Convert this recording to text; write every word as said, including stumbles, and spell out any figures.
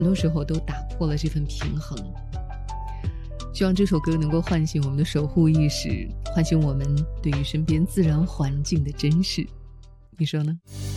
很多时候都打破了这份平衡。希望这首歌能够唤醒我们的守护意识，唤醒我们对于身边自然环境的珍视，你说呢？